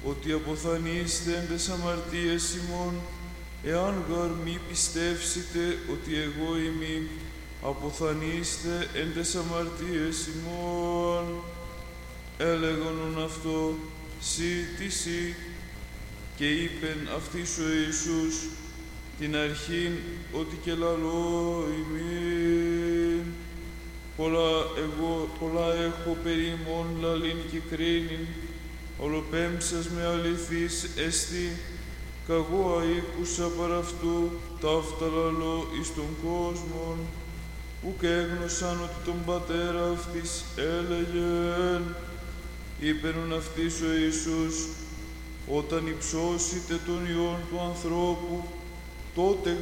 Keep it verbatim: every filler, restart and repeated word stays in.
ότι αποθανείστε εν τες αμαρτίες ημών, εάν γαρ μη πιστεύσετε ότι εγώ είμαι, αποθανείστε εν τες αμαρτίες ημών. Έλεγονον αυτό, σύ τι σύ, και είπεν αυτής ο Ιησούς, την αρχήν ότι και λαλώ ημίν. Πολλά, εγώ, πολλά έχω περί ημών λαλήν και κρίνην, ολοπέμψας με αληθής εστί, καγώ αήκουσα παρ' αυτού, ταύτα λαλώ εις τον κόσμον, ουκ έγνωσαν ότι τον πατέρα αυτής έλεγεν. Είπενον αυτής ο Ιησούς, όταν υψώσετε τον Υιόν του ανθρώπου, τότε